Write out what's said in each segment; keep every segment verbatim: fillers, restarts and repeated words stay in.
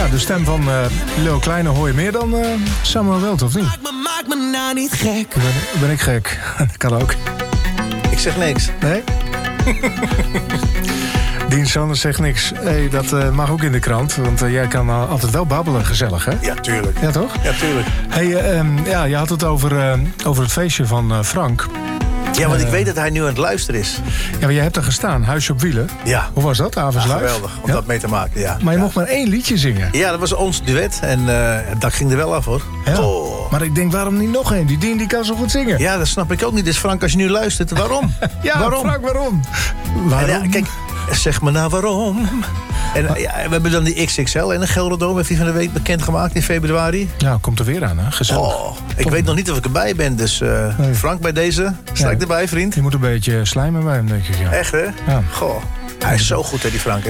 Ja, de stem van uh, Leo Kleine hoor je meer dan uh, Samuel Welt, of niet? Maak me, maak me nou niet gek. Ben, ben ik gek? Dat kan ook. Ik zeg niks. Nee? Dien Sanders zegt niks. Hey, dat uh, mag ook in de krant, want uh, jij kan uh, altijd wel babbelen, gezellig, hè? Ja, tuurlijk. Ja, toch? Ja, tuurlijk. Hey, uh, um, ja, je had het over, uh, over het feestje van uh, Frank. Ja, want uh, ik weet dat hij nu aan het luisteren is. Ja, maar jij hebt er gestaan, Huisje op Wielen. Ja. Hoe was dat, avonds Ja, live? geweldig, om Ja? dat mee te maken, ja. Maar je ja. mocht maar één liedje zingen. Ja, dat was ons duet en uh, dat ging er wel af, hoor. Ja. Oh. Maar ik denk, waarom niet nog één? Die Dien die kan zo goed zingen. Ja, dat snap ik ook niet. Dus Frank, als je nu luistert, waarom? Ja, waarom? Frank, waarom? Waarom? En ja, kijk, zeg maar nou waarom. En ja, we hebben dan die X X L en de Gelderdoom, heeft die van de week bekendgemaakt in februari. Ja, komt er weer aan, hè? Gezellig. Oh, ik weet nog niet of ik erbij ben, dus uh, Nee. Frank, bij deze, sta ik Ja. erbij, vriend. Je moet een beetje slijmen bij hem, denk ik. Ja. Echt, hè? Ja. Goh, hij is zo goed, hè, die Frank, hè?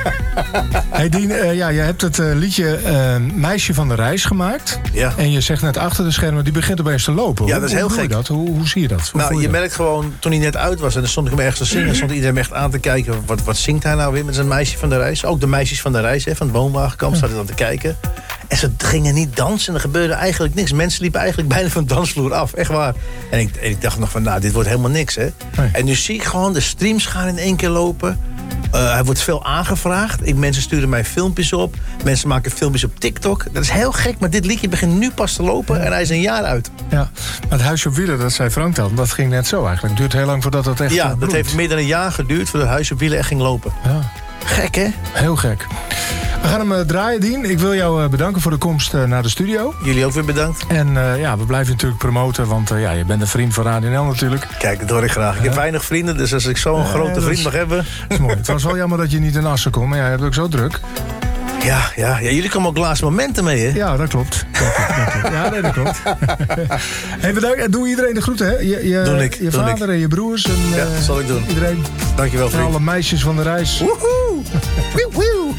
Hey Dien, uh, ja, je hebt het uh, liedje uh, Meisje van de Reis gemaakt. Ja. En je zegt net achter de schermen, die begint opeens te lopen. Ja, Hoe- dat is hoe heel doe je gek. Dat? Hoe, hoe zie je dat? Hoe Nou, voel je dat? merkt gewoon, toen hij net uit was en dan stond ik hem ergens te zingen, stond iedereen me echt aan te kijken. Wat, wat zingt hij nou weer met zijn meisje van de reis? Ook de meisjes van de reis, hè, van het woonwagenkamp, zaten dan te kijken. En ze gingen niet dansen en er gebeurde eigenlijk niks. Mensen liepen eigenlijk bijna van de dansvloer af, echt waar. En ik, en ik dacht nog van, nou, dit wordt helemaal niks, hè. Nee. En nu zie ik gewoon, de streams gaan in één keer lopen. Uh, hij wordt veel aangevraagd. Ik, mensen sturen mij filmpjes op. Mensen maken filmpjes op TikTok. Dat is heel gek, maar dit liedje begint nu pas te lopen en hij is een jaar uit. Ja, maar het Huisje op Wielen, dat zei Frank dan, dat ging net zo eigenlijk. Het duurt heel lang voordat dat echt uh, Ja, dat bloeit. heeft meer dan een jaar geduurd voordat het Huis op Wielen echt ging lopen. Ja, Gek, hè? heel gek. We gaan hem uh, draaien, Dien. Ik wil jou uh, bedanken voor de komst uh, naar de studio. Jullie ook weer bedankt. En uh, ja, we blijven natuurlijk promoten, want uh, ja, je bent een vriend van Radio N L natuurlijk. Kijk, dat hoor ik graag. Ik heb weinig vrienden, dus als ik zo'n Ja, grote dat vriend is- mag hebben... Dat is mooi. Het was wel jammer dat je niet in Assen kon, maar ja, je hebt ook zo druk. Ja, ja, ja, jullie komen ook laatste momenten mee, hè? Ja, dat klopt. Dat klopt, dat klopt. Ja, nee, dat klopt. Hey, bedankt. Doe iedereen de groeten, hè? Je, je, Doe ik, je doe vader en je broers. En, Ja, uh, dat zal ik doen. Iedereen. Dankjewel, En vriend. alle meisjes van de reis. Woehoe! Wieuw, wieuw.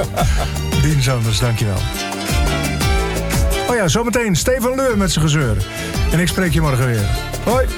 Dien Sanders, dankjewel. Oh ja, zometeen Stefan Leur met zijn gezeur. En ik spreek je morgen weer. Hoi.